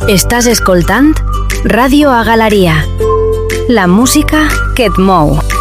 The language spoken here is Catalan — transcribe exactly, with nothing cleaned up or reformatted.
Estàs escoltant Ràdio a Galeria, la música que et mou.